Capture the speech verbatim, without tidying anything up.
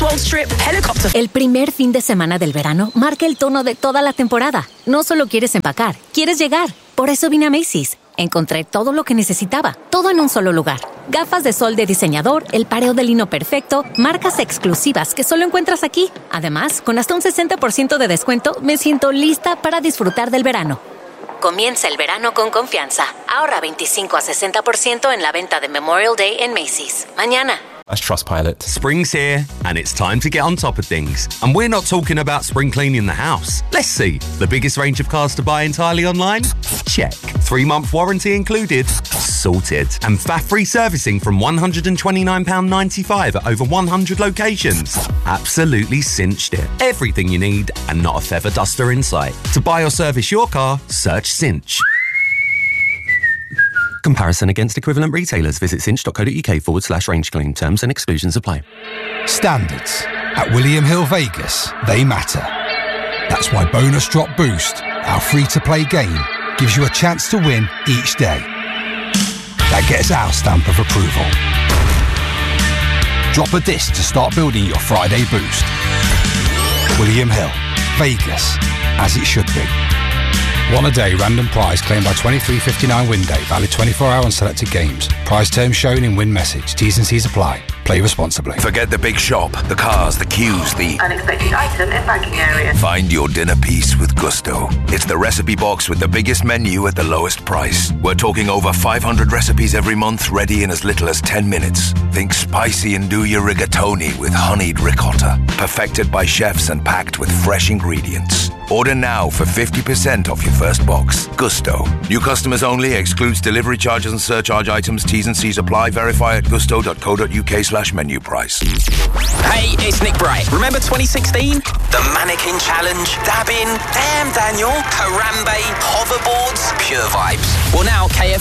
Cotswolds trip, helicopter. El primer fin de semana del verano marca el tono de toda la temporada. No solo quieres empacar, quieres llegar. Por eso vine a Macy's. Encontré todo lo que necesitaba, todo en un solo lugar. Gafas de sol de diseñador, el pareo de lino perfecto, marcas exclusivas que solo encuentras aquí. Además, con hasta un sesenta por ciento de descuento, me siento lista para disfrutar del verano. Comienza el verano con confianza. Ahorra veinticinco a sesenta por ciento en la venta de Memorial Day en Macy's. Mañana. That's Trustpilot. Spring's here, and it's time to get on top of things. And we're not talking about spring cleaning the house. Let's see. The biggest range of cars to buy entirely online? Check. Three-month warranty included? Sorted. And F A F-free servicing from one hundred twenty-nine pounds ninety-five at over one hundred locations? Absolutely cinched it. Everything you need, and not a feather duster in sight. To buy or service your car, search Cinch. Comparison against equivalent retailers. Visit cinch.co.uk forward slash range claim. Terms and exclusions apply. Standards. At William Hill Vegas, they matter. That's why Bonus Drop Boost, our free-to-play game, gives you a chance to win each day. That gets our stamp of approval. Drop a disc to start building your Friday boost. William Hill, Vegas, as it should be. One a day random prize claimed by twenty-three fifty-nine win day, valid twenty-four hour on selected games. Prize terms shown in win message. T's and C's apply. Play responsibly. Forget the big shop, the cars, the queues, the unexpected item in banking area. Find your dinner piece with Gusto. It's the recipe box with the biggest menu at the lowest price. We're talking over five hundred recipes every month, ready in as little as ten minutes. Think spicy and do your rigatoni with honeyed ricotta. Perfected by chefs and packed with fresh ingredients. Order now for fifty percent off your first box. Gusto. New customers only. Excludes delivery charges and surcharge items. T's and C's apply. Verify at gusto.co.uk slash menu price. Hey, it's Nick Bright. Remember twenty sixteen? The Mannequin Challenge, dabbing, damn Daniel, Harambe, hoverboards, pure vibes. Well now K F